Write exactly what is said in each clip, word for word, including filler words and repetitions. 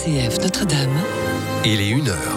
C F Notre-Dame. Il est une heure.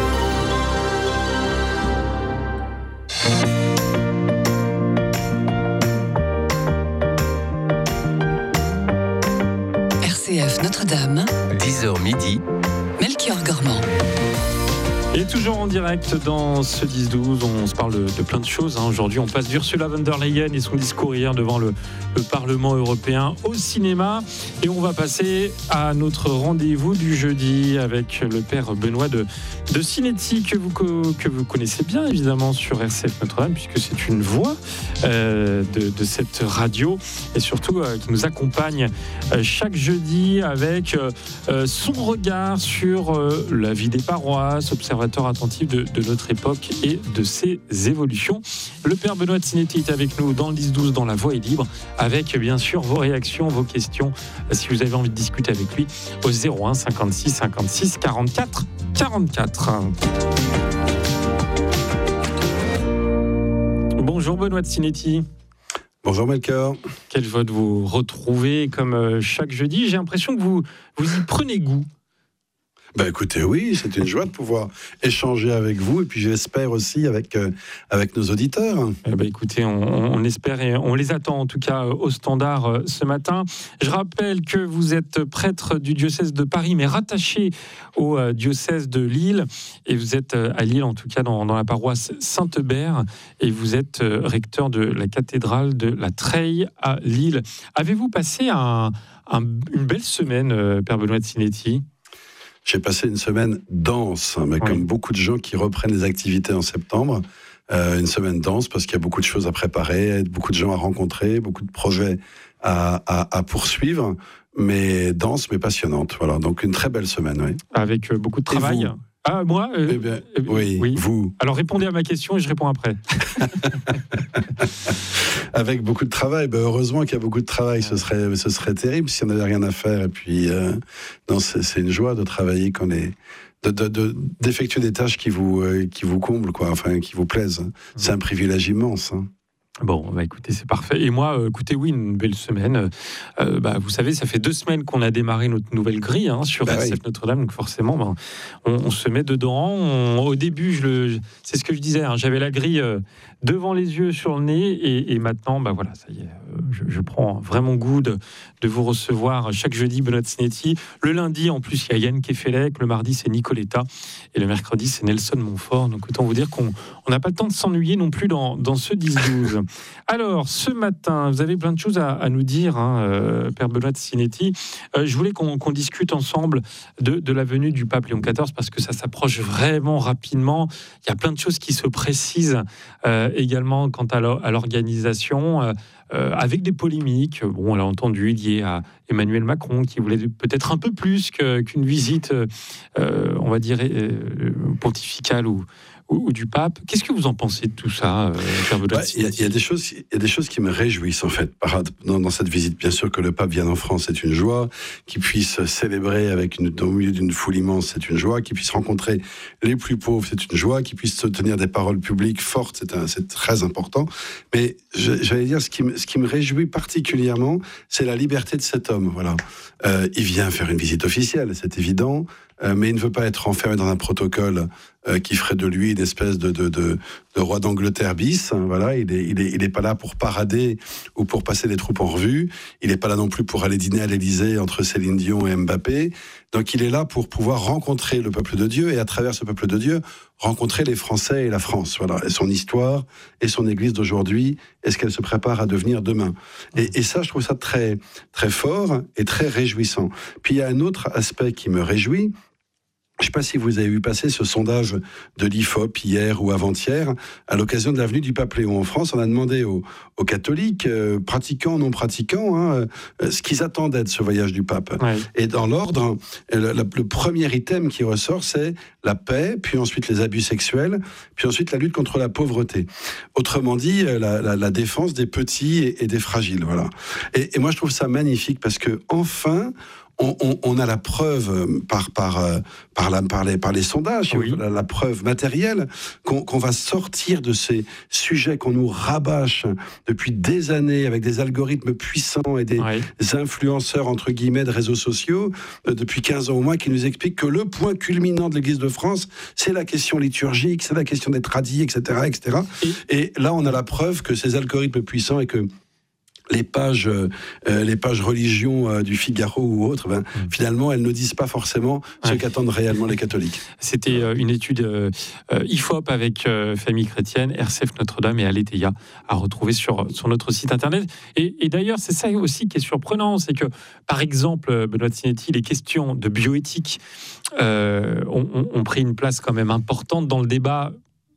R C F Notre-Dame. dix heures midi. Melchior Gormand. Et toujours en direct dans ce dix douze, on se parle de, de plein de choses. Hein. Aujourd'hui, on passe d'Ursula von der Leyen et son discours hier devant le, le Parlement européen au cinéma. Et on va passer à notre rendez-vous du jeudi avec le père Benoît de, de Sinetti, que vous, que vous connaissez bien évidemment sur R C F Notre-Dame, puisque c'est une voix euh, de, de cette radio et surtout euh, qui nous accompagne euh, chaque jeudi avec euh, son regard sur euh, la vie des paroisses, observateur attentif de, de notre époque et de ses évolutions. Le père Benoît de Sinetti est avec nous dans le dix douze, dans La Voix est libre, avec bien sûr vos réactions, vos questions, si vous avez envie de discuter avec lui, au zéro un cinquante-six cinquante-six quarante-quatre quarante-quatre. Bonjour Benoît de Sinetti. Bonjour Melchior. Quelle joie de vous retrouver comme chaque jeudi. J'ai l'impression que vous, vous y prenez goût. Ben écoutez, oui, c'est une joie de pouvoir échanger avec vous et puis j'espère aussi avec, euh, avec nos auditeurs. Eh ben écoutez, on, on espère et on les attend en tout cas au standard euh, ce matin. Je rappelle que vous êtes prêtre du diocèse de Paris, mais rattaché au euh, diocèse de Lille. Et vous êtes euh, à Lille, en tout cas dans, dans la paroisse Saint-Eubert. Et vous êtes euh, recteur de la cathédrale de la Treille à Lille. Avez-vous passé un, un, une belle semaine, euh, Père Benoît de Sinetti ? J'ai passé une semaine dense, mais oui. Comme beaucoup de gens qui reprennent les activités en septembre, euh, une semaine dense parce qu'il y a beaucoup de choses à préparer, beaucoup de gens à rencontrer, beaucoup de projets à, à, à poursuivre, mais dense mais passionnante. Voilà, donc une très belle semaine, oui. Avec beaucoup de travail. Ah, moi euh, eh bien, euh, oui, oui, vous. Alors répondez à ma question et je réponds après. Avec beaucoup de travail, ben heureusement qu'il y a beaucoup de travail, ce serait, ce serait terrible si on n'avait rien à faire. Et puis, euh, non, c'est, c'est une joie de travailler, qu'on est, de, de, de, d'effectuer des tâches qui vous, euh, qui vous comblent, quoi, enfin, qui vous plaisent. C'est un privilège immense. Hein. Bon, bah écoutez, c'est parfait. Et moi, euh, écoutez, oui, une belle semaine. Euh, bah, vous savez, ça fait deux semaines qu'on a démarré notre nouvelle grille hein, sur bah R C F oui. Notre-Dame, donc forcément, bah, on, on se met dedans. On, au début, je le, c'est ce que je disais, hein, j'avais la grille euh, devant les yeux, sur le nez, et, et maintenant, bah voilà, ça y est, euh, je, je prends vraiment goût de, de vous recevoir chaque jeudi, Benoît de Sinetti. Le lundi, en plus, il y a Yann Kefelec. Le mardi, c'est Nicoletta, et le mercredi, c'est Nelson Montfort. Donc autant vous dire qu'on n'a pas le temps de s'ennuyer non plus dans, dans ce dix douze. Alors, ce matin, vous avez plein de choses à, à nous dire, hein, euh, Père Benoît de Sinetti. Euh, je voulais qu'on, qu'on discute ensemble de, de la venue du pape Léon quatorze, parce que ça s'approche vraiment rapidement. Il y a plein de choses qui se précisent euh, également quant à, à l'organisation, euh, euh, avec des polémiques. Bon, on l'a entendu, liées à Emmanuel Macron, qui voulait peut-être un peu plus que, qu'une visite, euh, on va dire, euh, pontificale ou... ou du pape. Qu'est-ce que vous en pensez de tout ça, euh, Père Benoît de Sinetti ? Il y, y a des choses, il y a des choses qui me réjouissent en fait dans, dans cette visite. Bien sûr que le pape vienne en France, c'est une joie. Qu'il puisse célébrer avec une, au milieu d'une foule immense, c'est une joie. Qu'il puisse rencontrer les plus pauvres, c'est une joie. Qu'il puisse tenir des paroles publiques fortes, c'est, un, c'est très important. Mais je, j'allais dire, ce qui, me, ce qui me réjouit particulièrement, c'est la liberté de cet homme. Voilà, euh, il vient faire une visite officielle, c'est évident. Euh, mais il ne veut pas être enfermé dans un protocole euh, qui ferait de lui une espèce de, de, de, de roi d'Angleterre bis. Hein, voilà, il est, il est, il est pas là pour parader ou pour passer les troupes en revue. Il n'est pas là non plus pour aller dîner à l'Élysée entre Céline Dion et Mbappé. Donc il est là pour pouvoir rencontrer le peuple de Dieu et à travers ce peuple de Dieu, rencontrer les Français et la France. Voilà, et son histoire et son Église d'aujourd'hui et ce qu'elle se prépare à devenir demain. Et, et ça, je trouve ça très, très fort et très réjouissant. Puis il y a un autre aspect qui me réjouit. Je ne sais pas si vous avez vu passer ce sondage de l'I F O P hier ou avant-hier, à l'occasion de la venue du pape Léon en France. On a demandé aux, aux catholiques, euh, pratiquants, non pratiquants, hein, euh, ce qu'ils attendaient de ce voyage du pape. Ouais. Et dans l'ordre, le, le, le premier item qui ressort, c'est la paix, puis ensuite les abus sexuels, puis ensuite la lutte contre la pauvreté. Autrement dit, la, la, la défense des petits et, et des fragiles. Voilà. Et, et moi, je trouve ça magnifique parce que enfin, on, on, on a la preuve par, par, par, la, par, les, par les sondages, oui. la, la preuve matérielle, qu'on, qu'on va sortir de ces sujets qu'on nous rabâche depuis des années avec des algorithmes puissants et des oui. influenceurs, entre guillemets, de réseaux sociaux, euh, depuis quinze ans au moins, qui nous expliquent que le point culminant de l'Église de France, c'est la question liturgique, c'est la question d'être radis, et cetera, et cetera. Et, et là, on a la preuve que ces algorithmes puissants et que les pages, euh, les pages religion euh, du Figaro ou autres, ben, mmh. finalement, elles ne disent pas forcément ce ouais. qu'attendent réellement les catholiques. C'était euh, une étude euh, I F O P avec euh, Famille Chrétienne, R C F Notre-Dame et Aletheia à retrouver sur, sur notre site internet. Et, et d'ailleurs, c'est ça aussi qui est surprenant, c'est que, par exemple, Benoît Sinetti, les questions de bioéthique euh, ont, ont, ont pris une place quand même importante dans le débat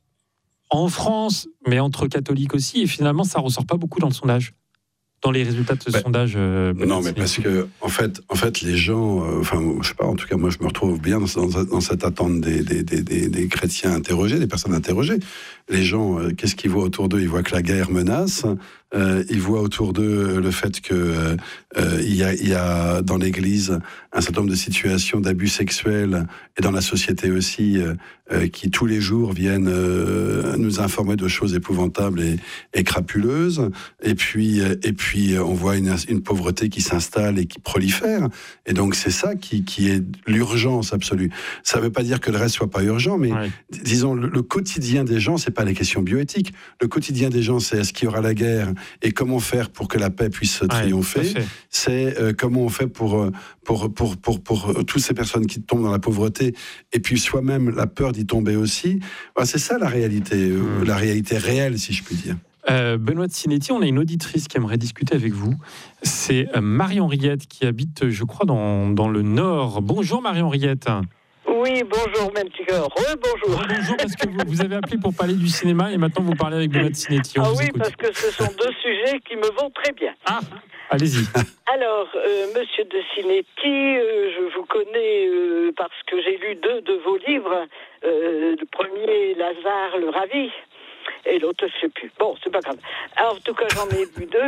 en France, mais entre catholiques aussi, et finalement, ça ne ressort pas beaucoup dans le sondage. Dans les résultats de ce bah, sondage euh, Non, mais parce que, en fait, en fait les gens, euh, enfin, je sais pas, en tout cas, moi, je me retrouve bien dans, dans, dans cette attente des, des, des, des, des chrétiens interrogés, des personnes interrogées. Les gens, euh, qu'est-ce qu'ils voient autour d'eux ? Ils voient que la guerre menace. Euh, ils voient autour d'eux le fait que euh, euh, il y a, il y a dans l'Église un certain nombre de situations d'abus sexuels et dans la société aussi euh, euh, qui tous les jours viennent euh, nous informer de choses épouvantables et, et crapuleuses. Et puis, euh, et puis on voit une, une pauvreté qui s'installe et qui prolifère. Et donc c'est ça qui, qui est l'urgence absolue. Ça ne veut pas dire que le reste soit pas urgent, mais ouais. disons le, le quotidien des gens, c'est pas les questions bioéthiques. Le quotidien des gens, c'est est-ce qu'il y aura la guerre et comment faire pour que la paix puisse triompher. Ouais, c'est euh, comment on fait pour, pour, pour, pour, pour, pour toutes ces personnes qui tombent dans la pauvreté et puis soi-même la peur d'y tomber aussi. Enfin, c'est ça la réalité, mmh. euh, la réalité réelle, si je puis dire. Euh, Benoît Sinetti, on a une auditrice qui aimerait discuter avec vous. C'est euh, Marie-Henriette qui habite, je crois, dans, dans le Nord. Bonjour Marie-Henriette. Oui, bonjour Melchior. Re-bonjour. Bonjour, parce que vous, vous avez appelé pour parler du cinéma et maintenant vous parlez avec Benoît Sinetti. Ah oui, écoute. Parce que ce sont deux sujets qui me vont très bien. Ah, allez-y. Alors, euh, monsieur de Sinetti, euh, je vous connais euh, parce que j'ai lu deux de vos livres. Euh, le premier, Lazare le Ravi. Et l'autre, je ne sais plus. Bon, c'est pas grave. Alors, en tout cas, j'en ai vu deux.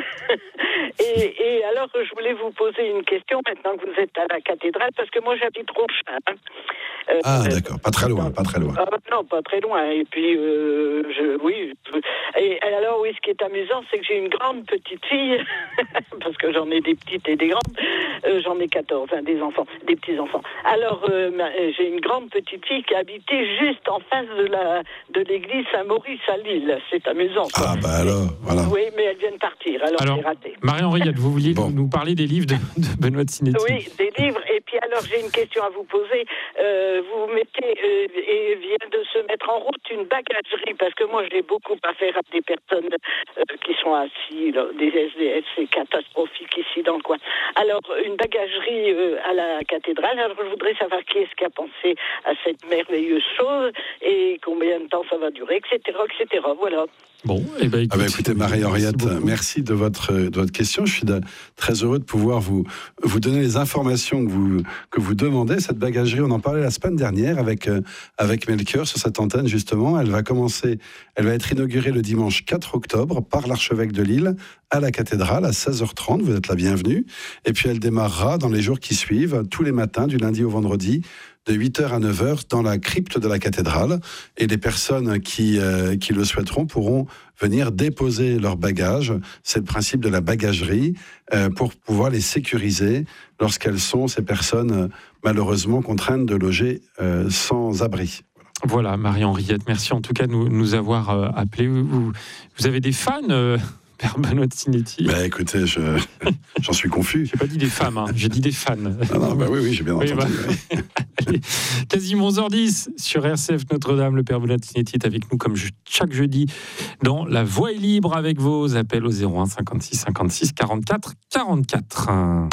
et, et alors, je voulais vous poser une question maintenant que vous êtes à la cathédrale, parce que moi, j'habite Ronchin. Hein. Euh, ah, euh, d'accord. Pas très loin, dans, pas très loin. Euh, non, pas très loin. Et puis, euh, je, oui. Je, et alors, oui, ce qui est amusant, c'est que j'ai une grande petite fille, parce que j'en ai des petites et des grandes. Euh, j'en ai quatorze, hein, des enfants, des petits-enfants. Alors, euh, j'ai une grande petite fille qui habitait juste en face de, la, de l'église Saint-Maurice à Lille. C'est amusant. Ah, bah alors, voilà. Oui, mais elle vient de partir, alors, alors c'est raté. Marie-Henriette, vous vouliez bon. nous parler des livres de, de Benoît Sinetti ? Oui, des livres. Et puis alors, j'ai une question à vous poser. Euh, vous mettez, euh, et vient de se mettre en route une bagagerie, parce que moi, j'ai beaucoup à faire à des personnes euh, qui sont assis, là, des S D F, c'est catastrophique ici dans le coin. Alors, une bagagerie euh, à la cathédrale. Alors, je voudrais savoir qui est-ce qui a pensé à cette merveilleuse chose et combien de temps ça va durer, et cetera, et cetera. Voilà. Bon, eh ben, écoute, ah ben écoutez, Marie-Henriette, merci, merci de votre, de votre question. Je suis de, très heureux de pouvoir vous, vous donner les informations que vous, que vous demandez. Cette bagagerie, on en parlait la semaine dernière avec, avec Melchior sur cette antenne, justement. Elle va commencer, elle va être inaugurée le dimanche quatre octobre par l'archevêque de Lille à la cathédrale à seize heures trente. Vous êtes la bienvenue. Et puis elle démarrera dans les jours qui suivent, tous les matins, du lundi au vendredi, de huit heures à neuf heures dans la crypte de la cathédrale. Et les personnes qui, euh, qui le souhaiteront pourront venir déposer leurs bagages. C'est le principe de la bagagerie euh, pour pouvoir les sécuriser lorsqu'elles sont, ces personnes, euh, malheureusement contraintes de loger euh, sans abri. Voilà, Marie-Henriette, merci en tout cas de nous, nous avoir euh, appelés. Vous, vous avez des fans euh... Père Benoît Sinetti. Bah écoutez, je, j'en suis confus. J'ai pas dit des femmes, hein, j'ai dit des fans. Ah non, bah oui, oui, j'ai bien oui, entendu. Bah. Oui. Allez, quasiment onze heures dix sur R C F Notre-Dame. Le Père Benoît Sinetti est avec nous comme chaque jeudi dans La Voix est libre avec vos appels au zéro un cinquante-six cinquante-six quarante-quatre quarante-quatre. R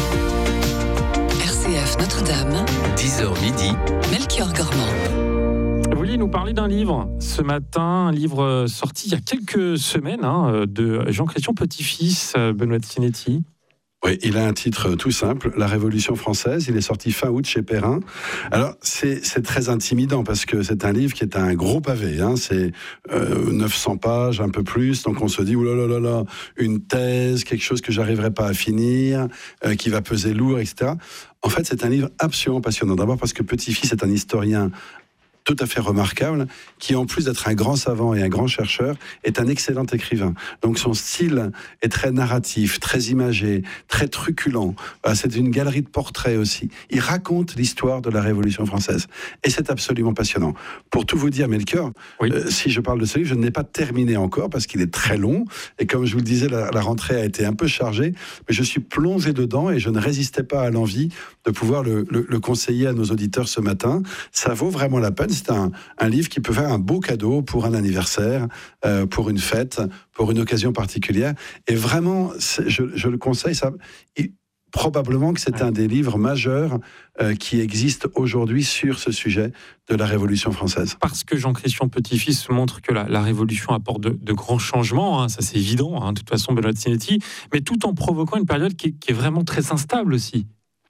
C F Notre-Dame. dix heures midi. Melchior Gormand. Vous vouliez nous parler d'un livre ce matin, un livre sorti il y a quelques semaines hein, de Jean-Christian Petit-Fils, Benoît Sinetti. Oui, il a un titre tout simple, La Révolution française. Il est sorti fin août chez Perrin. Alors, c'est, c'est très intimidant parce que c'est un livre qui est un gros pavé. Hein. C'est euh, neuf cents pages, un peu plus. Donc, on se dit, oulala, là, là, une thèse, quelque chose que j'arriverai pas à finir, euh, qui va peser lourd, et cetera. En fait, c'est un livre absolument passionnant. D'abord parce que Petit-Fils est un historien tout à fait remarquable, qui en plus d'être un grand savant et un grand chercheur, est un excellent écrivain. Donc son style est très narratif, très imagé, très truculent. C'est une galerie de portraits aussi. Il raconte l'histoire de la Révolution française. Et c'est absolument passionnant. Pour tout vous dire, Melchior, oui. euh, si je parle de ce livre, je ne l'ai pas terminé encore parce qu'il est très long. Et comme je vous le disais, la, la rentrée a été un peu chargée. Mais je suis plongé dedans et je ne résistais pas à l'envie de pouvoir le, le, le conseiller à nos auditeurs ce matin. Ça vaut vraiment la peine. C'est un, un livre qui peut faire un beau cadeau pour un anniversaire, euh, pour une fête, pour une occasion particulière. Et vraiment, je, je le conseille. Ça, il, probablement que c'est un des livres majeurs euh, qui existent aujourd'hui sur ce sujet de la Révolution française. Parce que Jean-Christian Petit-Fils montre que la, la Révolution apporte de, de grands changements, hein, ça c'est évident, hein, de toute façon, Benoît Sinetti, mais tout en provoquant une période qui, qui est vraiment très instable aussi.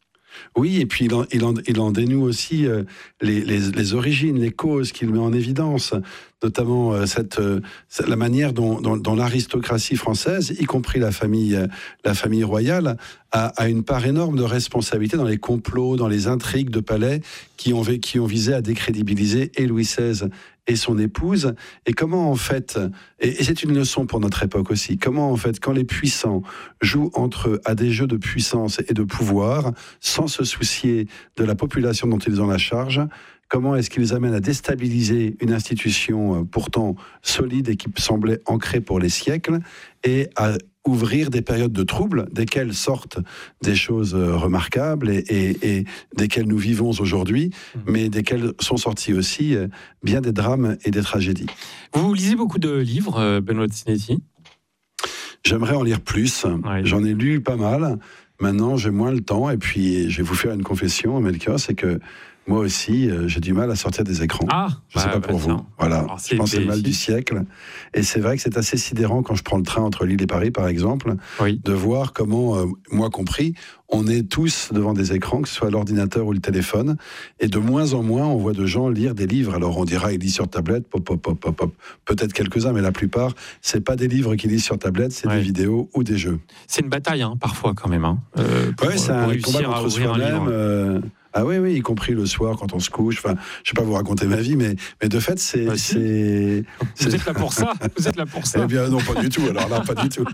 Oui, et puis il en, il en, il en dénoue aussi euh, les, les, les origines, les causes qu'il met en évidence, notamment euh, cette, euh, la manière dont, dont, dont l'aristocratie française, y compris la famille, euh, la famille royale, a, a une part énorme de responsabilité dans les complots, dans les intrigues de palais qui ont, qui ont visé à décrédibiliser et Louis seize et son épouse, et comment en fait, et, et c'est une leçon pour notre époque aussi, comment en fait, quand les puissants jouent entre eux à des jeux de puissance et de pouvoir, sans se soucier de la population dont ils ont la charge, comment est-ce qu'ils amènent à déstabiliser une institution pourtant solide et qui semblait ancrée pour les siècles, et à ouvrir des périodes de troubles, desquelles sortent des choses remarquables et, et, et desquelles nous vivons aujourd'hui, mmh. mais desquelles sont sortis aussi bien des drames et des tragédies. Vous lisez beaucoup de livres, Benoît Sinetti ? J'aimerais en lire plus. Ouais. J'en ai lu pas mal. Maintenant, j'ai moins le temps. Et puis, je vais vous faire une confession, Melchior, c'est que moi aussi, euh, j'ai du mal à sortir des écrans. Ah, je ne sais bah, pas pour bah, vous. Voilà. Alors, je pense que c'est le mal du siècle. Et c'est vrai que c'est assez sidérant quand je prends le train entre Lille et Paris, par exemple, oui. de voir comment, euh, moi compris, on est tous devant des écrans, que ce soit l'ordinateur ou le téléphone. Et de moins en moins, on voit de gens lire des livres. Alors, on dira, ils lisent sur tablette, pop, pop, pop, pop, pop. Peut-être quelques-uns, mais la plupart, c'est pas des livres qu'ils lisent sur tablette, c'est ouais. des vidéos ou des jeux. C'est une bataille, hein, parfois, quand même. Hein, euh, pour, ouais, c'est un combat contre soi-même. Euh, Ah oui, oui, y compris le soir quand on se couche. Enfin, je ne vais pas vous raconter ma vie, mais, mais de fait, c'est, bah, c'est, Vous c'est... êtes là pour ça. Vous êtes là pour ça. Eh bien, non, pas du tout. Alors là, pas du tout.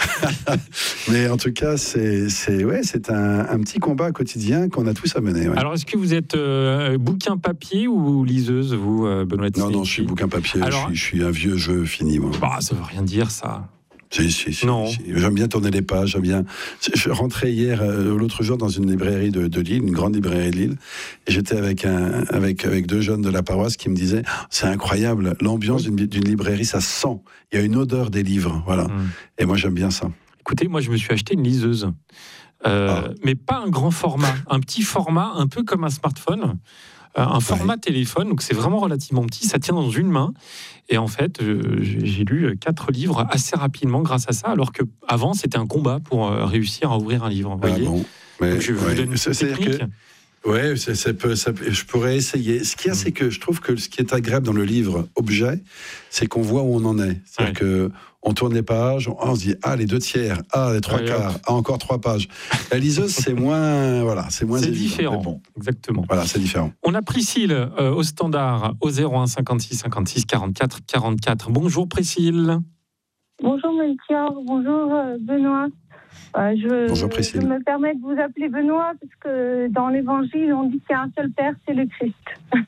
Mais en tout cas, c'est, c'est, ouais, c'est un, un petit combat quotidien qu'on a tous à mener. Ouais. Alors, est-ce que vous êtes euh, bouquin papier ou liseuse, vous, euh, Benoît Sinetti ? Non, non, je suis bouquin papier. Alors, je, suis, je suis un vieux jeu fini, moi. Bah, ça ne veut rien dire, ça. Si, si, si, non. si. J'aime bien tourner les pages, j'aime bien. Je rentrais hier, euh, l'autre jour, dans une librairie de, de Lille, une grande librairie de Lille, et j'étais avec, un, avec, avec deux jeunes de la paroisse qui me disaient « C'est incroyable, l'ambiance d'une, d'une librairie, ça sent. Il y a une odeur des livres. » Voilà. Mmh. Et moi, j'aime bien ça. Écoutez, moi, je me suis acheté une liseuse. Euh, ah. Mais pas un grand format, un petit format, un peu comme un smartphone. Un format ouais. téléphone, donc c'est vraiment relativement petit, ça tient dans une main. Et en fait, euh, j'ai lu quatre livres assez rapidement grâce à ça, alors qu'avant, c'était un combat pour euh, réussir à ouvrir un livre. Vous voyez ah bon, mais, je vous ouais. donne une c'est, technique. Oui, je pourrais essayer. Ce qu'il y a, mmh. c'est que je trouve que ce qui est agréable dans le livre objet, c'est qu'on voit où on en est. C'est-à-dire ouais. que on tourne les pages, on, on se dit ah les deux tiers, ah les trois ouais, quarts, ah encore trois pages. La liseuse c'est moins voilà, c'est moins c'est évident, différent. Bon. Exactement. Voilà, c'est différent. On a Priscille euh, au standard au zéro un cinquante-six cinquante-six quarante-quatre quarante-quatre. Bonjour Priscille. Bonjour Melchior, bonjour euh, Benoît. Euh, je, bonjour Priscille. Je me permets de vous appeler Benoît parce que dans l'Évangile on dit qu'il y a un seul Père, c'est le Christ.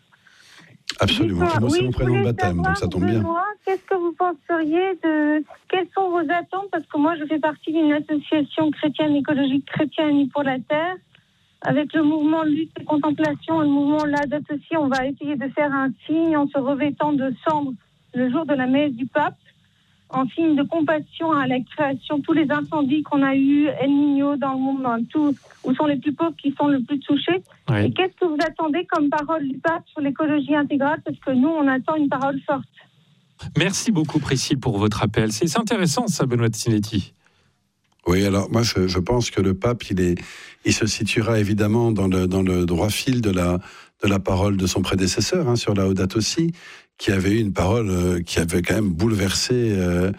Absolument. Moi, oui, c'est mon prénom de baptême, donc ça tombe Benoît, bien. Qu'est-ce que vous penseriez de... Quelles sont vos attentes ? Parce que moi, je fais partie d'une association chrétienne, écologique chrétienne Unis pour la Terre. Avec le mouvement Lutte et Contemplation et le mouvement Laudato aussi, on va essayer de faire un signe en se revêtant de cendre le jour de la messe du pape, en signe de compassion à la création, tous les incendies qu'on a eus, El Niño dans le monde, dans tout, où sont les plus pauvres qui sont le plus touchés. Oui. Et qu'est-ce que vous attendez comme parole du pape sur l'écologie intégrale ? Parce que nous, on attend une parole forte. Merci beaucoup, Priscille, pour votre appel. C'est, c'est intéressant, ça, Benoît Sinetti. Oui, alors moi je, je pense que le pape, il, est, il se situera évidemment dans le, dans le droit fil de la, de la parole de son prédécesseur, hein, sur Laudato Si, qui avait eu une parole euh, qui avait quand même bouleversé euh,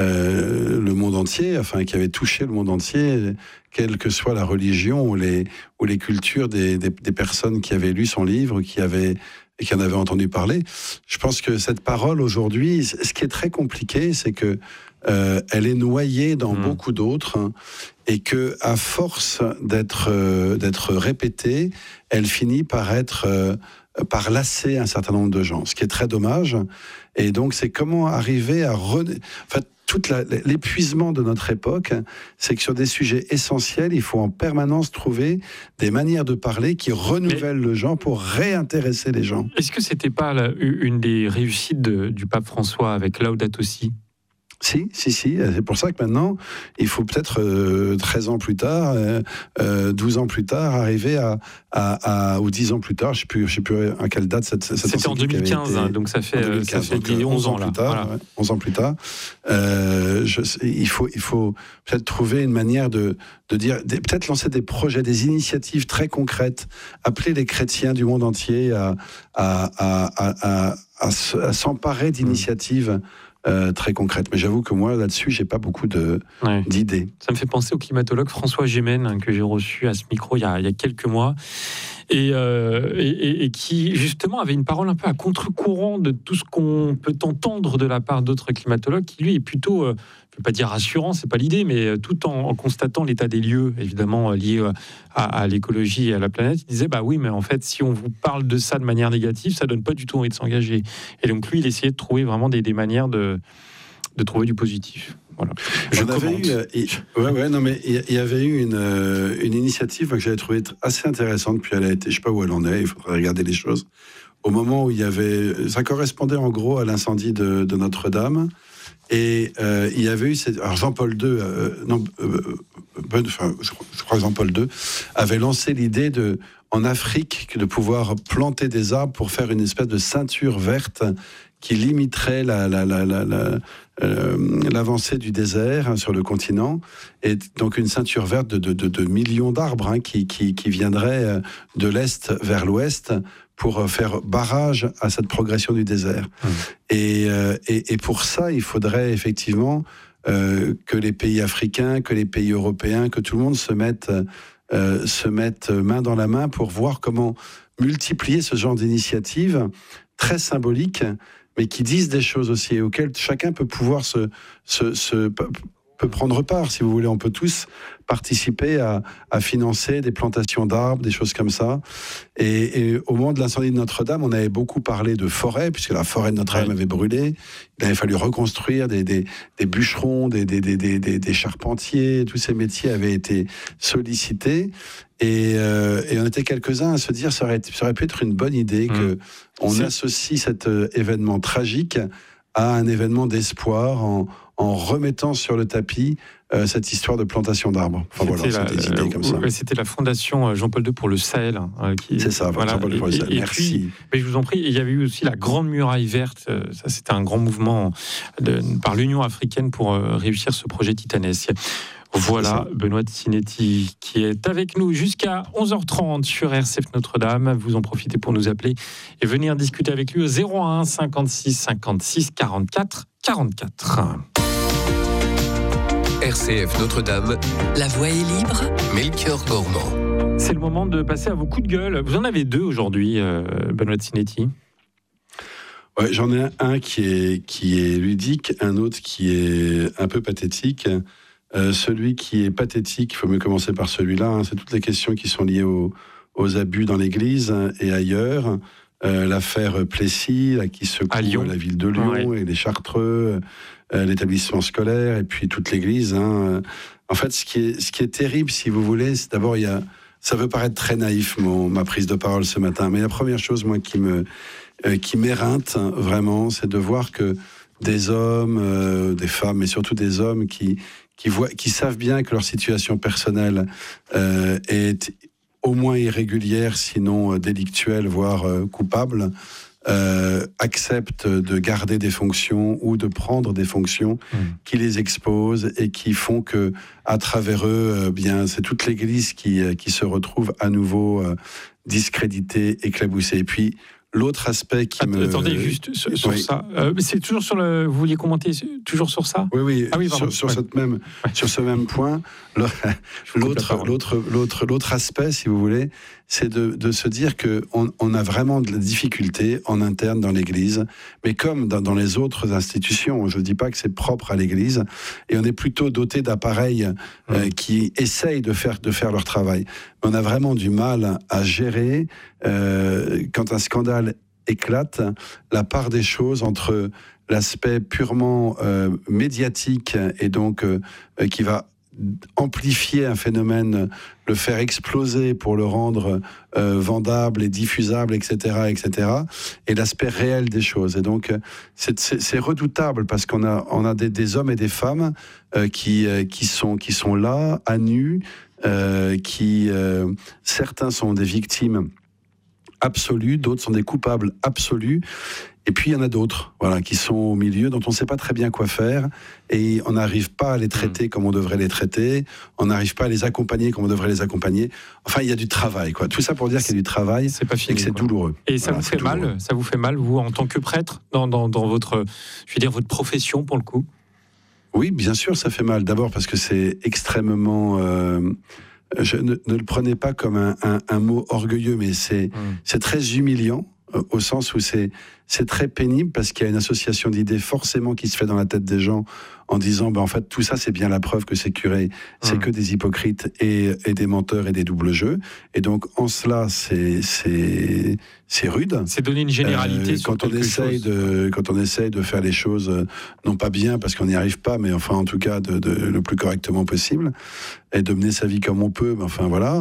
euh, le monde entier, enfin qui avait touché le monde entier, quelle que soit la religion ou les, ou les cultures des, des, des personnes qui avaient lu son livre, qui avaient et qui en avaient entendu parler. Je pense que cette parole aujourd'hui, ce qui est très compliqué, c'est que euh, elle est noyée dans mmh. beaucoup d'autres, hein, et que à force d'être euh, d'être répétée, elle finit par être euh, par lasser un certain nombre de gens, ce qui est très dommage. Et donc, c'est comment arriver à rena... enfin, tout l'épuisement de notre époque, c'est que sur des sujets essentiels, il faut en permanence trouver des manières de parler qui renouvellent Mais... le genre pour réintéresser les gens. Est-ce que c'était pas la, une des réussites de, du pape François avec Laudato Si ? Si, si, si. C'est pour ça que maintenant, il faut peut-être euh, treize ans plus tard, euh, douze ans plus tard, arriver à, à, à ou dix ans plus tard, je ne sais plus, je sais plus à quelle date cette, cette C'était en deux mille quinze, été, hein, donc ça fait, deux mille quinze, ça fait donc, onze ans, ans plus tard. Voilà. Ouais, onze ans plus tard. Euh, je, il faut, il faut peut-être trouver une manière de, de dire, peut-être lancer des projets, des initiatives très concrètes, appeler les chrétiens du monde entier à, à, à, à, à, à, à s'emparer d'initiatives. Mmh. Euh, très concrète. Mais j'avoue que moi, là-dessus, j'ai pas beaucoup de, ouais. d'idées. Ça me fait penser au climatologue François Gémen, hein, que j'ai reçu à ce micro il y a, il y a quelques mois, et, euh, et, et qui, justement, avait une parole un peu à contre-courant de tout ce qu'on peut entendre de la part d'autres climatologues, qui, lui, est plutôt, euh, je ne veux pas dire rassurant, c'est pas l'idée, mais tout en, en constatant l'état des lieux, évidemment, lié à, à l'écologie et à la planète, il disait, bah oui, mais en fait, si on vous parle de ça de manière négative, ça donne pas du tout envie de s'engager. Et donc, lui, il essayait de trouver vraiment des, des manières de, de trouver du positif. Voilà. Je avait eu, il, ouais, ouais, non, mais il y avait eu une, euh, une initiative que j'avais trouvée assez intéressante, puis elle a été, je sais pas où elle en est, il faudrait regarder les choses. Au moment où il y avait, ça correspondait en gros à l'incendie de, de Notre-Dame, et euh, il y avait eu, cette, alors Jean-Paul deux, euh, non, euh, ben, enfin, je, je crois que Jean-Paul deux avait lancé l'idée de, en Afrique, de pouvoir planter des arbres pour faire une espèce de ceinture verte qui limiterait la, la, la, la, la, euh, l'avancée du désert, hein, sur le continent, et donc une ceinture verte de, de, de, de millions d'arbres, hein, qui, qui, qui viendraient de l'est vers l'ouest pour faire barrage à cette progression du désert. Mmh. Et, euh, et, et pour ça, il faudrait effectivement euh, que les pays africains, que les pays européens, que tout le monde se mette, euh, se mette main dans la main pour voir comment multiplier ce genre d'initiatives très symboliques, mais qui disent des choses aussi, et auxquelles chacun peut pouvoir se, se, se peut prendre part, si vous voulez. On peut tous participer à, à financer des plantations d'arbres, des choses comme ça. Et, et au moment de l'incendie de Notre-Dame, on avait beaucoup parlé de forêt, puisque la forêt de Notre-Dame avait brûlé. Il avait fallu reconstruire des, des, des bûcherons, des, des, des, des, des charpentiers. Tous ces métiers avaient été sollicités. Et, euh, et on était quelques-uns à se dire ça aurait, ça aurait pu être une bonne idée mmh. qu'on associe cet euh, événement tragique à un événement d'espoir en, en remettant sur le tapis euh, cette histoire de plantation d'arbres. Enfin, c'était, voilà, la, des idées comme ça. C'était la fondation Jean-Paul deux pour le Sahel. Hein, qui, c'est ça, voilà, Jean-Paul deux pour le Sahel. Et, et merci. Puis, mais je vous en prie, il y avait eu aussi la Grande Muraille Verte. Ça, c'était un grand mouvement de, par l'Union africaine pour euh, réussir ce projet titanesque. Voilà, Benoît Sinetti qui est avec nous jusqu'à onze heures trente sur R C F Notre-Dame. Vous en profitez pour nous appeler et venir discuter avec lui au zéro un cinquante-six cinquante-six quarante-quatre quarante-quatre. R C F Notre-Dame, la voix est libre. Melchior Gormand. C'est le moment de passer à vos coups de gueule. Vous en avez deux aujourd'hui, euh, Benoît Sinetti. Ouais, j'en ai un qui est, qui est ludique, un autre qui est un peu pathétique. Euh, celui qui est pathétique, il faut mieux commencer par celui-là, hein, c'est toutes les questions qui sont liées au, aux abus dans l'Église et ailleurs. Euh, l'affaire Plessis, là, qui secoue la ville de Lyon, ouais. et les Chartreux, euh, l'établissement scolaire, et puis toute l'Église. Hein. En fait, ce qui est, ce qui est terrible, si vous voulez, c'est d'abord, il y a, ça veut paraître très naïf, mon, ma prise de parole ce matin, mais la première chose, moi, qui me, euh, qui m'éreinte, hein, vraiment, c'est de voir que des hommes, euh, des femmes, mais surtout des hommes qui Qui, voient, qui savent bien que leur situation personnelle euh, est au moins irrégulière, sinon euh, délictuelle, voire euh, coupable, euh, acceptent de garder des fonctions ou de prendre des fonctions mmh. qui les exposent et qui font que, à travers eux, euh, bien, c'est toute l'Église qui, euh, qui se retrouve à nouveau euh, discréditée, éclaboussée. Et puis, l'autre aspect qui Att- me... Attendez, juste sur, sur oui. ça. Euh, c'est toujours sur le... Vous vouliez commenter toujours sur ça ? Oui, oui, ah, oui sur, sur, ouais. cette même, ouais. sur ce même point. Le, l'autre, l'autre, l'autre, l'autre aspect, si vous voulez, c'est de, de se dire qu'on on a vraiment de la difficulté en interne dans l'Église, mais comme dans, dans les autres institutions, je ne dis pas que c'est propre à l'Église, et on est plutôt doté d'appareils mmh. euh, qui essayent de faire, de faire leur travail. Mais on a vraiment du mal à gérer, euh, quand un scandale éclate, la part des choses entre l'aspect purement euh, médiatique et donc euh, qui va amplifier un phénomène, le faire exploser pour le rendre euh, vendable et diffusable, et cetera, et cetera, et l'aspect réel des choses. Et donc, c'est, c'est, c'est redoutable parce qu'on a, on a des, des hommes et des femmes euh, qui, euh, qui, sont, qui sont là, à nu, euh, qui, euh, certains sont des victimes absolues, d'autres sont des coupables absolus. Et puis, il y en a d'autres voilà, qui sont au milieu, dont on ne sait pas très bien quoi faire, et on n'arrive pas à les traiter mmh. comme on devrait les traiter, on n'arrive pas à les accompagner comme on devrait les accompagner. Enfin, il y a du travail, quoi. Tout ça pour dire qu'il y a du travail, c'est pas fini, et que c'est quoi. douloureux. Et ça voilà, vous fait douloureux. mal, ça vous fait mal, vous, en tant que prêtre, dans, dans, dans votre, je veux dire, votre profession, pour le coup ? Oui, bien sûr, ça fait mal. D'abord parce que c'est extrêmement... Euh, je ne, ne le prenez pas comme un, un, un mot orgueilleux, mais c'est, mmh. c'est très humiliant, au sens où c'est, c'est très pénible parce qu'il y a une association d'idées forcément qui se fait dans la tête des gens en disant ben en fait tout ça c'est bien la preuve que ces curés c'est mmh. que des hypocrites et, et des menteurs et des doubles jeux, et donc en cela c'est, c'est, c'est rude. C'est donner une généralité euh, sur quand on essaye de quand on essaye de faire les choses euh, non pas bien parce qu'on n'y arrive pas, mais enfin en tout cas de, de, le plus correctement possible et de mener sa vie comme on peut, mais enfin voilà.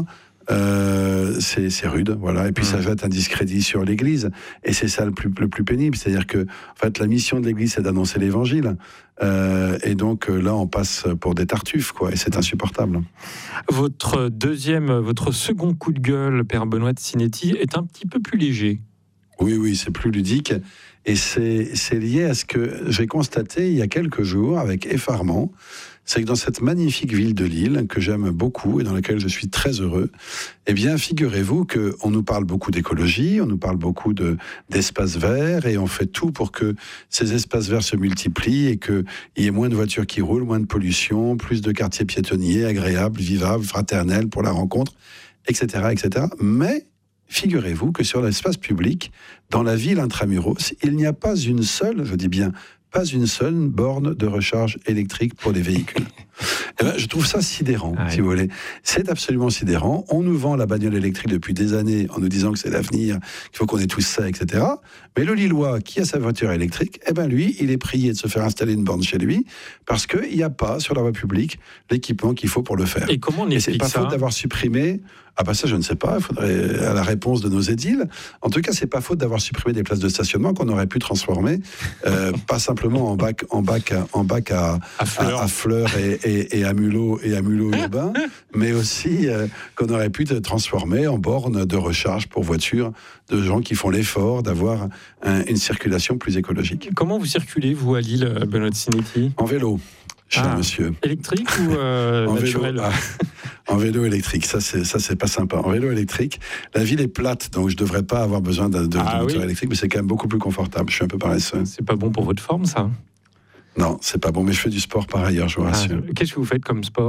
Euh, c'est, c'est rude, voilà. Et puis mmh. ça jette un discrédit sur l'Église, et c'est ça le plus, le plus pénible, c'est-à-dire que en fait la mission de l'Église c'est d'annoncer l'Évangile, euh, et donc là on passe pour des tartuffes, quoi, et c'est insupportable. Votre deuxième, votre second coup de gueule, Père Benoît de Sinetti, est un petit peu plus léger. Oui, oui, c'est plus ludique, et c'est, c'est lié à ce que j'ai constaté il y a quelques jours avec effarement. C'est que dans cette magnifique ville de Lille, que j'aime beaucoup et dans laquelle je suis très heureux, eh bien, figurez-vous qu'on nous parle beaucoup d'écologie, on nous parle beaucoup de, d'espaces verts, et on fait tout pour que ces espaces verts se multiplient et qu'il y ait moins de voitures qui roulent, moins de pollution, plus de quartiers piétonniers, agréables, vivables, fraternels pour la rencontre, et cetera, et cetera. Mais figurez-vous que sur l'espace public, dans la ville intramuros, il n'y a pas une seule, je dis bien, pas une seule borne de recharge électrique pour les véhicules. Et ben, je trouve ça sidérant, ah, si oui. vous voulez. C'est absolument sidérant. On nous vend la bagnole électrique depuis des années en nous disant que c'est l'avenir, qu'il faut qu'on ait tous ça, et cetera. Mais le Lillois qui a sa voiture électrique, eh ben lui, il est prié de se faire installer une borne chez lui parce qu'il n'y a pas sur la voie publique l'équipement qu'il faut pour le faire. Et comment on explique ça ? Et c'est pas ça faute d'avoir supprimé... Ah bah ça je ne sais pas, il faudrait à la réponse de nos édiles. En tout cas, c'est pas faute d'avoir supprimé des places de stationnement qu'on aurait pu transformer, euh, pas simplement en bac, en bac, à, en bac à, à fleurs, à, à fleurs et, et, et à mulots et à mulots urbains, mais aussi euh, qu'on aurait pu transformer en borne de recharge pour voitures de gens qui font l'effort d'avoir un, une circulation plus écologique. Comment vous circulez vous à Lille, Benoît de Sinetti ? En vélo. Cher ah, monsieur. Électrique ou euh, en naturel vélo, ah, en vélo électrique, ça c'est, ça c'est pas sympa. En vélo électrique, la ville est plate, donc je devrais pas avoir besoin de, de, ah, de moteur oui. électrique, mais c'est quand même beaucoup plus confortable. Je suis un peu paresseux. C'est pas bon pour votre forme, ça ? Non, c'est pas bon, mais je fais du sport par ailleurs, je vous rassure. Ah, qu'est-ce que vous faites comme sport ?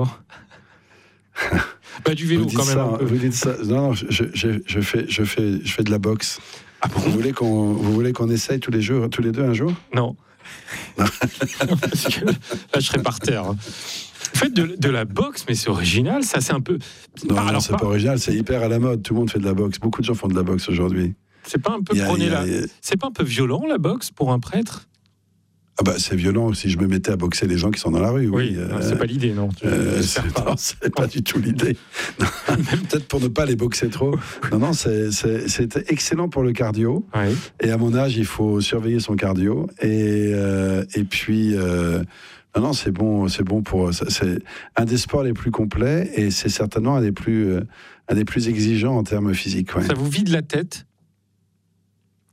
Bah, du vélo quand même. Ça, un peu. Vous dites ça. Non, non, je, je, je, fais, je, fais, je fais de la boxe. Ah bon ? vous, voulez qu'on, vous voulez qu'on essaye tous les, jours, tous les deux un jour ? Non. Parce que là, je serais par terre. Vous faites de, de la boxe, mais c'est original, ça, c'est un peu... Non, pas, non alors, c'est pas... pas original, c'est hyper à la mode. Tout le monde fait de la boxe. Beaucoup de gens font de la boxe aujourd'hui. C'est pas un peu prôné là. C'est pas un peu violent, la boxe, pour un prêtre ? Ah bah, c'est violent si je me mettais à boxer les gens qui sont dans la rue. Oui, oui euh, c'est pas l'idée, non. Euh, c'est, pas. Non, c'est pas du tout l'idée. Peut-être pour ne pas les boxer trop. Non, non, c'est, c'est, c'est excellent pour le cardio. Oui. Et à mon âge, il faut surveiller son cardio. Et, euh, et puis, euh, non, non, c'est bon, c'est bon pour. C'est un des sports les plus complets et c'est certainement un des plus, un des plus exigeants en termes physiques. Ouais. Ça vous vide la tête ? Oui.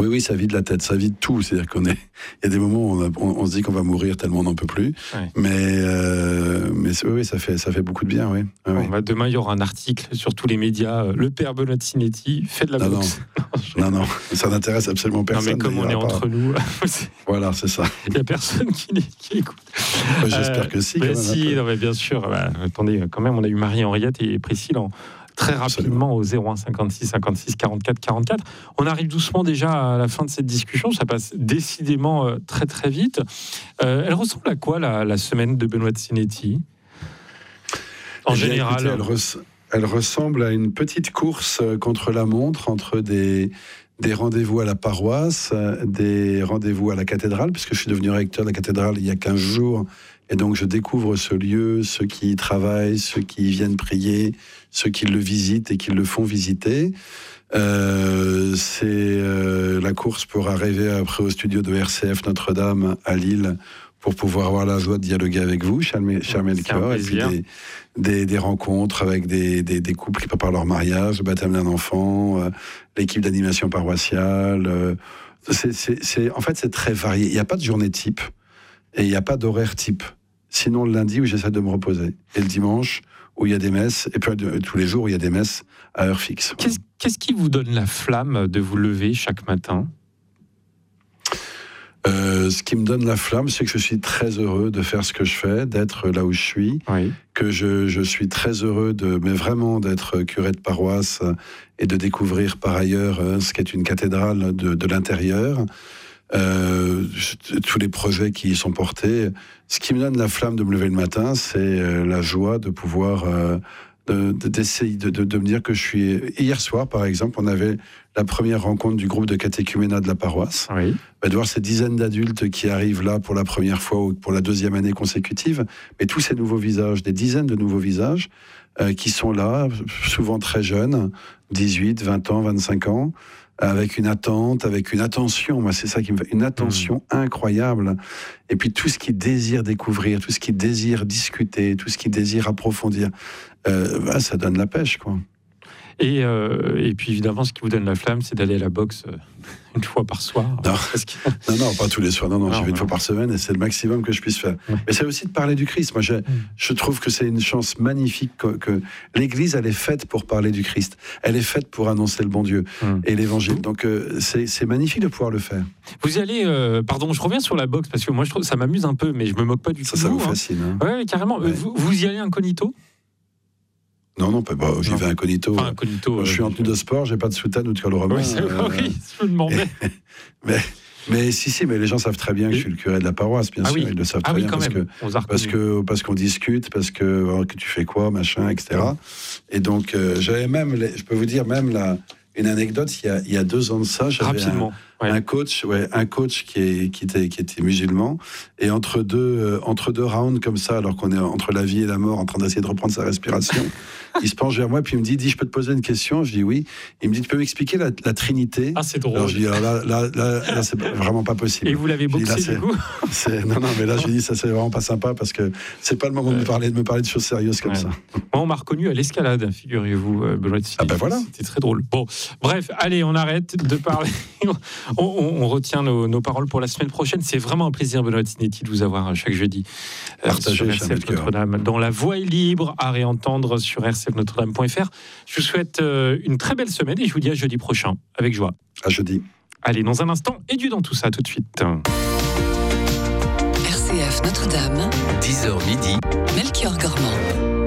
Oui, oui, ça vide la tête, ça vide tout. C'est-à-dire qu'on est, il y a des moments où on, a, on, on se dit qu'on va mourir tellement on n'en peut plus. Ouais. Mais, euh, mais oui, oui, ça fait, ça fait beaucoup de bien, oui. Bon, oui. bah, demain, il y aura un article sur tous les médias. Le père Benoît Sinetti fait de la non, boxe. Non, non, non, ça n'intéresse absolument personne. Non, mais comme on est entre pas... nous, voilà, c'est ça. Il n'y a personne qui, qui écoute. Bah, j'espère euh, que si. Bah, quand si, même, non, mais bien sûr. Bah, attendez, quand même, on a eu Marie-Henriette et Priscille en. Très rapidement Absolument. Au zéro un cinquante-six cinquante-six quarante-quatre quarante-quatre. On arrive doucement déjà à la fin de cette discussion. Ça passe décidément euh, très très vite. Euh, elle ressemble à quoi la, la semaine de Benoît Sinetti en eh bien, général écoutez, elle, res- elle ressemble à une petite course contre la montre entre des, des rendez-vous à la paroisse, des rendez-vous à la cathédrale, puisque je suis devenu recteur de la cathédrale il y a quinze jours. Et donc, je découvre ce lieu, ceux qui y travaillent, ceux qui y viennent prier, ceux qui le visitent et qui le font visiter. Euh, c'est euh, la course pour arriver après au studio de R C F Notre-Dame à Lille pour pouvoir avoir la joie de dialoguer avec vous, cher Melchior, et puis des, des, des rencontres avec des, des, des couples qui préparent leur mariage, le baptême d'un enfant, euh, l'équipe d'animation paroissiale. Euh, c'est, c'est, c'est, en fait, c'est très varié. Il n'y a pas de journée type. Et il n'y a pas d'horaire type. Sinon, le lundi où j'essaie de me reposer. Et le dimanche où il y a des messes. Et puis tous les jours où il y a des messes à heure fixe. Qu'est-ce, qu'est-ce qui vous donne la flamme de vous lever chaque matin ? euh, Ce qui me donne la flamme, c'est que je suis très heureux de faire ce que je fais, d'être là où je suis. Oui. Que je, je suis très heureux, de, mais vraiment, d'être curé de paroisse et de découvrir par ailleurs ce qu'est une cathédrale de, de l'intérieur. Euh, tous les projets qui y sont portés. Ce qui me donne la flamme de me lever le matin, c'est euh, la joie de pouvoir euh, de, de, d'essayer de, de, de me dire que je suis... Hier soir, par exemple, on avait la première rencontre du groupe de catéchuménat de la paroisse. Oui. Bah, de voir ces dizaines d'adultes qui arrivent là pour la première fois ou pour la deuxième année consécutive, mais tous ces nouveaux visages, des dizaines de nouveaux visages euh, qui sont là, souvent très jeunes, dix-huit, vingt ans, vingt-cinq ans, avec une attente, avec une attention, moi c'est ça qui me fait, une attention mmh. incroyable, et puis tout ce qu'ils désirent découvrir, tout ce qu'ils désirent discuter, tout ce qu'ils désirent approfondir, euh, bah, ça donne la pêche, quoi. Et, euh, et puis évidemment, ce qui vous donne la flamme, c'est d'aller à la boxe euh, une fois par soir. Non. Que... non, non, pas tous les soirs. Non, non, non j'y vais une fois par semaine et c'est le maximum que je puisse faire. Ouais. Mais c'est aussi de parler du Christ. Moi, je, je trouve que c'est une chance magnifique que, que l'Église, elle est faite pour parler du Christ. Elle est faite pour annoncer le bon Dieu hum. et l'Évangile. Donc, euh, c'est, c'est magnifique de pouvoir le faire. Vous y allez... Euh, pardon, je reviens sur la boxe parce que moi, je trouve ça m'amuse un peu, mais je me moque pas du tout. Ça, ça vous hein. fascine. Hein. Ouais, carrément. Ouais. Vous, vous y allez incognito ? Non, non, pas, bah, j'y non. vais incognito. Enfin, incognito euh, je suis en tenue de sport, j'ai pas de soutane ou de col romain. Oui, c'est euh, oui, je me demandais. mais, mais si, si, mais les gens savent très bien que je suis le curé de la paroisse, bien ah, sûr, oui. ils le savent ah, très oui, bien quand parce même. que parce que parce qu'on discute, parce que, alors, que tu fais quoi, machin, et cetera. Ouais. Et donc, euh, j'avais même, les, je peux vous dire même la. Une anecdote, il y, a, il y a deux ans de ça, j'avais un, ouais. un coach, ouais, un coach qui, est, qui, était, qui était musulman, et entre deux, euh, entre deux rounds comme ça, alors qu'on est entre la vie et la mort, en train d'essayer de reprendre sa respiration, il se penche vers moi, puis il me dit, dit, je peux te poser une question ? Je dis oui. Il me dit, tu peux m'expliquer la, la Trinité ? Ah, c'est drôle. Alors je dis, alors là, là, là, là, c'est vraiment pas possible. Et vous l'avez boxé, dis, là, du coup c'est, Non, non, mais là, je lui dis, ça, c'est vraiment pas sympa, parce que c'est pas le moment ouais. de, me parler, de me parler de choses sérieuses comme ouais. ça. Moi, on m'a reconnu à l'escalade, figurez-vous, Benoît Sinetti. Ah ben voilà. C'était très drôle. Bon, bref, allez, on arrête de parler. on, on, on retient nos, nos paroles pour la semaine prochaine. C'est vraiment un plaisir, Benoît Sinetti, de vous avoir chaque jeudi Partagé, sur R C F Notre-Dame. Dans La Voix est libre, à réentendre sur r c f notre dame point f r. Je vous souhaite une très belle semaine et je vous dis à jeudi prochain, avec joie. À jeudi. Allez, dans un instant, et Dieu dans tout ça, tout de suite. R C F Notre-Dame, dix heures midi, Melchior Gormand.